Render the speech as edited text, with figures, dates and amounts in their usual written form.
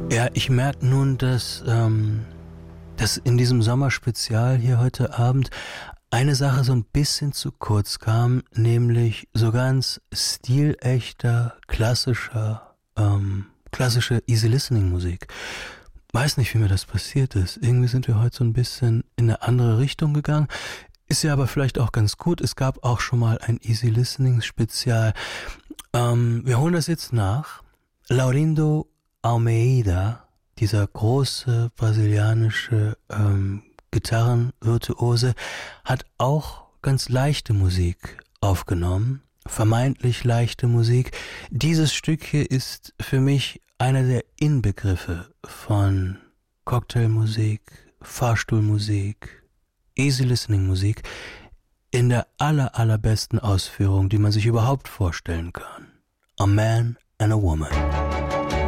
Ja, ich merke nun, dass in diesem Sommerspezial hier heute Abend eine Sache so ein bisschen zu kurz kam, nämlich so ganz stilechter, klassische Easy-Listening-Musik. Weiß nicht, wie mir das passiert ist. Irgendwie sind wir heute so ein bisschen in eine andere Richtung gegangen. Ist ja aber vielleicht auch ganz gut. Es gab auch schon mal ein Easy-Listening-Spezial. Wir holen das jetzt nach. Laurindo Almeida, dieser große brasilianische Gitarrenvirtuose, hat auch ganz leichte Musik aufgenommen, vermeintlich leichte Musik. Dieses Stück hier ist für mich einer der Inbegriffe von Cocktailmusik, Fahrstuhlmusik, Easy-Listening-Musik in der allerbesten Ausführung, die man sich überhaupt vorstellen kann. A Man and a Woman.